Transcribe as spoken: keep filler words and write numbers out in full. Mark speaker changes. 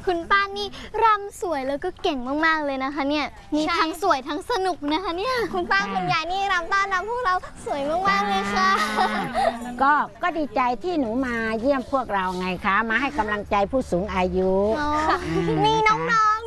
Speaker 1: คุณป้านี่รำสวยแล้วก็เก่งมากๆเลยนะคะเนี่ยมีทั้งสวยทั้งสนุกนะคะเนี่ยคุณป้าคุณยายนี่รำต้อนรับพวกเราสวยมากๆเลยค่ะ
Speaker 2: ก็ก็ดีใจที่หนูมาเยี่ยมพวกเราไงคะมาให้กำลังใจผู้สูงอายุ
Speaker 1: มีน้อง